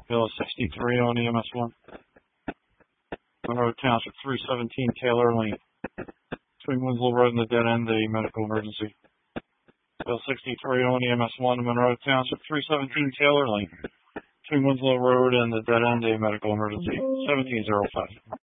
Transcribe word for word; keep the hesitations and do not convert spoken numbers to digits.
Bill sixty-three on E M S one. Monroe Township, three seventeen Taylor Lane. Between Winslow Road and the dead end, a medical emergency. Bill sixty-three on E M S one, Monroe Township, three seventeen Taylor Lane. Between Winslow Road and the dead end, a medical emergency. seventeen oh five.